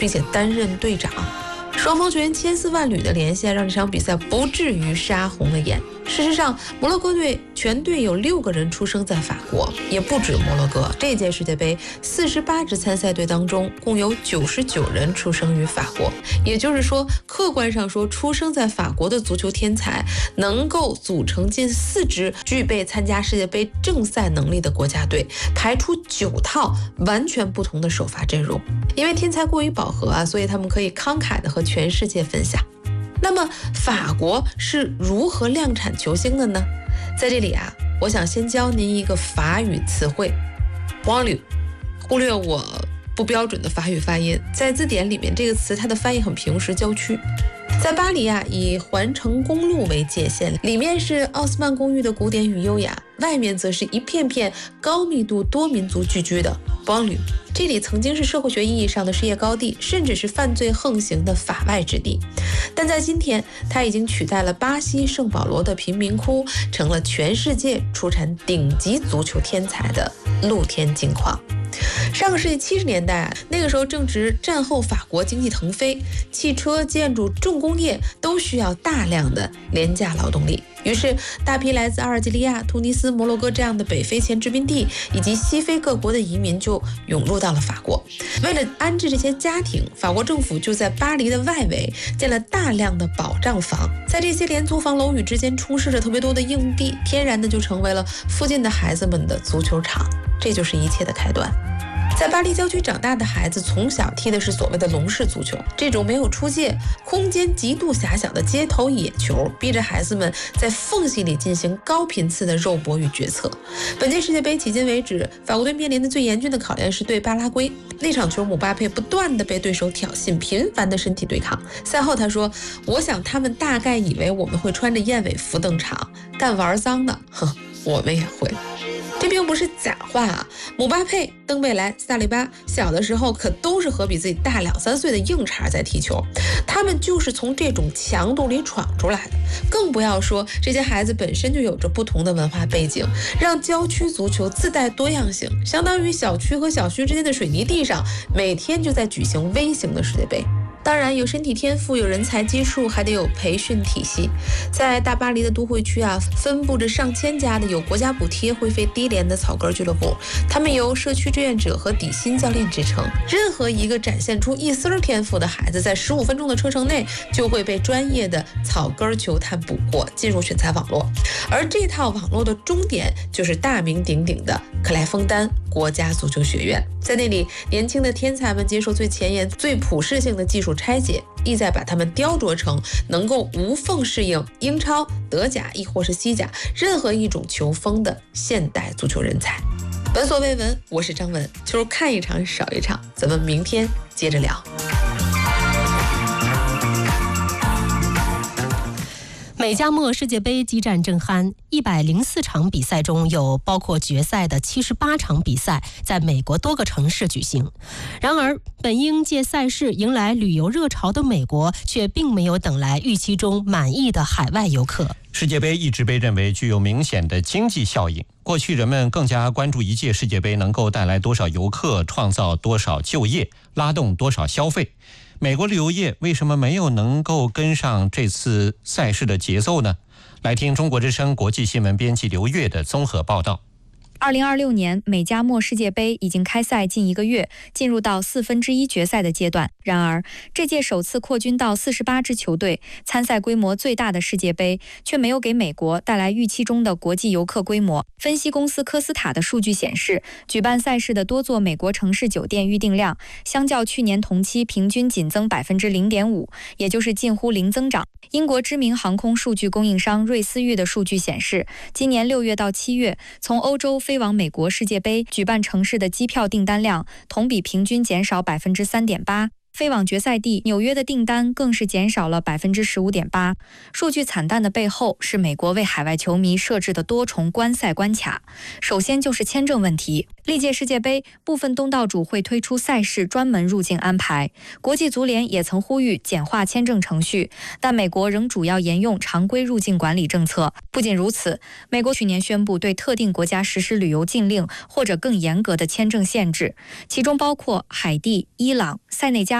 并且担任队长。双方球员千丝万缕的联系让这场比赛不至于杀红了眼。事实上，摩洛哥队全队有6个人出生在法国，也不止摩洛哥。这届世界杯48支参赛队当中，共有99人出生于法国。也就是说，客观上说，出生在法国的足球天才能够组成近4支具备参加世界杯正赛能力的国家队，排出9套完全不同的首发阵容。因为天才过于饱和所以他们可以慷慨地和全世界分享。那么法国是如何量产球星的呢？在这里我想先教您一个法语词汇 banlieue， 忽略我不标准的法语发音，在字典里面这个词它的翻译很平实，郊区。在巴黎以环城公路为界限，里面是奥斯曼公寓的古典与优雅，外面则是一片片高密度多民族聚居的 banlieue。这里曾经是社会学意义上的事业高地，甚至是犯罪横行的法外之地，但在今天它已经取代了巴西圣保罗的贫民窟，成了全世界出产顶级足球天才的露天金矿。上个世纪70年代那个时候正值战后法国经济腾飞，汽车、建筑、重工业都需要大量的廉价劳动力，于是大批来自阿尔及利亚、突尼斯、摩洛哥这样的北非前殖民地以及西非各国的移民就涌入到了法国。为了安置这些家庭，法国政府就在巴黎的外围建了大量的保障房，在这些廉租房楼宇之间充斥着特别多的硬币，天然的就成为了附近的孩子们的足球场。这就是一切的开端。在巴黎郊区长大的孩子从小踢的是所谓的笼式足球，这种没有出界、空间极度狭小的街头野球，逼着孩子们在缝隙里进行高频次的肉搏与决策。本届世界杯迄今为止，法国队面临的最严峻的考验是对巴拉圭。那场球，姆巴佩不断的被对手挑衅，频繁的身体对抗。赛后他说：“我想他们大概以为我们会穿着燕尾服登场，但玩脏的，我们也会。”这并不是假话姆巴佩、登贝莱、萨利巴小的时候可都是和比自己大2-3岁的硬茬在踢球，他们就是从这种强度里闯出来的。更不要说这些孩子本身就有着不同的文化背景，让郊区足球自带多样性，相当于小区和小区之间的水泥地上每天就在举行微型的世界杯。当然有身体天赋，有人才基数，还得有培训体系。在大巴黎的都会区分布着上千家的有国家补贴、会费低廉的草根俱乐部，他们由社区志愿者和底薪教练支撑。任何一个展现出一丝天赋的孩子，在15分钟的车程内就会被专业的草根球探捕获，进入选材网络。而这套网络的终点就是大名鼎鼎的克莱枫丹国家足球学院。在那里，年轻的天才们接受最前沿、最普适性的技术拆解，意在把他们雕琢成能够无缝适应英超、德甲亦或是西甲任何一种球风的现代足球人才。闻所未闻，我是张文，就是看一场少一场，咱们明天接着聊。 美加墨世界杯激战正酣，104场比赛中有包括决赛的78场比赛在美国多个城市举行。然而，本应借赛事迎来旅游热潮的美国，却并没有等来预期中满意的海外游客。 世界杯一直被认为具有明显的经济效应，过去人们更加关注一届世界杯能够带来多少游客，创造多少就业，拉动多少消费。美国旅游业为什么没有能够跟上这次赛事的节奏呢？来听中国之声国际新闻编辑刘越的综合报道。 2026年美加墨世界杯已经开赛近1个月，进入到1/4决赛的阶段。然而，这届首次扩军到48支球队，参赛规模最大的世界杯，却没有给美国带来预期中的国际游客规模。分析公司科斯塔的数据显示，举办赛事的多座美国城市酒店预订量，相较去年同期平均仅增 0.5%， 也就是近乎零增长。英国知名航空数据供应商瑞思域的数据显示，今年6月到7月，从欧洲飞往美国世界杯举办城市的机票订单量同比平均减少 3.8%。飞往决赛地纽约的订单更是减少了 15.8%。数据惨淡的背后是美国为海外球迷设置的多重观赛关卡。首先就是签证问题，历届世界杯部分东道主会推出赛事专门入境安排，国际足联也曾呼吁简化签证程序，但美国仍主要沿用常规入境管理政策。不仅如此，美国去年宣布对特定国家实施旅游禁令或者更严格的签证限制，其中包括海地、伊朗、塞内加